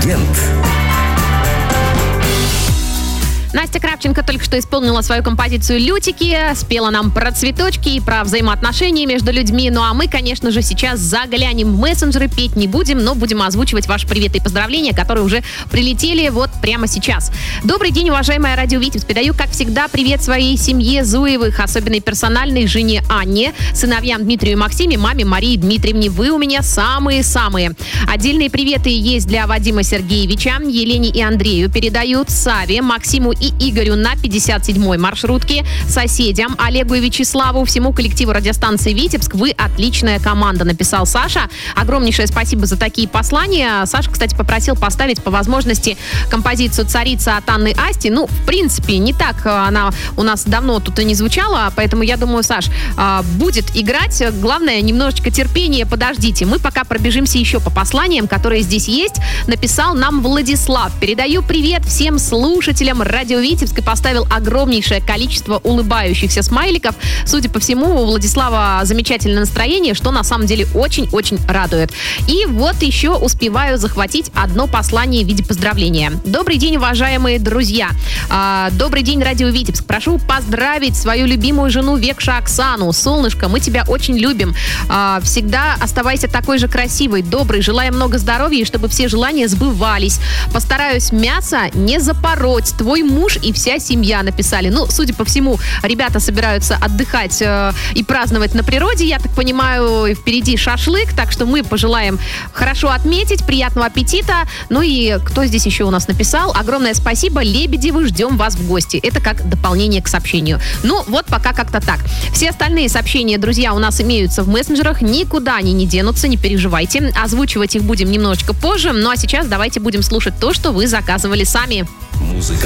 Резидент. Настя Кравченко только что исполнила свою композицию «Лютики», спела нам про цветочки и про взаимоотношения между людьми. Ну а мы, конечно же, сейчас заглянем в мессенджеры, петь не будем, но будем озвучивать ваши приветы и поздравления, которые уже прилетели вот прямо сейчас. Добрый день, уважаемая радио Витебск. Передаю, как всегда, привет своей семье Зуевых, особенно и персональной жене Анне, сыновьям Дмитрию и Максиме, маме Марии Дмитриевне. Вы у меня самые-самые. Отдельные приветы есть для Вадима Сергеевича, Елене и Андрею. Передают Саве, Максиму и Игорю на 57-й маршрутке, соседям Олегу и Вячеславу, всему коллективу радиостанции «Витебск». Вы отличная команда, написал Саша. Огромнейшее спасибо за такие послания. Саша, кстати, попросил поставить по возможности композицию «Царица» от Анны Асти. Ну, в принципе, не так она у нас давно тут и не звучала, поэтому я думаю, Саш, будет играть. Главное, немножечко терпения, подождите. Мы пока пробежимся еще по посланиям, которые здесь есть. Написал нам Владислав. Передаю привет всем слушателям радио Витебск и поставил огромнейшее количество улыбающихся смайликов. Судя по всему, у Владислава замечательное настроение, что на самом деле очень-очень радует. И вот еще успеваю захватить одно послание в виде поздравления. Добрый день, уважаемые друзья. Добрый день, радио Витебск. Прошу поздравить свою любимую жену Векша Оксану. Солнышко, мы тебя очень любим. Всегда оставайся такой же красивой, доброй. Желаем много здоровья и чтобы все желания сбывались. Постараюсь мясо не запороть. Твой муж и вся семья, написали. Ну, судя по всему, ребята собираются отдыхать и праздновать на природе, я так понимаю, впереди шашлык, так что мы пожелаем хорошо отметить, приятного аппетита. Ну и кто здесь еще у нас написал? Огромное спасибо, Лебедевы, ждем вас в гости. Это как дополнение к сообщению. Ну, вот пока как-то так. Все остальные сообщения, друзья, у нас имеются в мессенджерах, никуда они не денутся, не переживайте. Озвучивать их будем немножечко позже, ну а сейчас давайте будем слушать то, что вы заказывали сами. Музыка.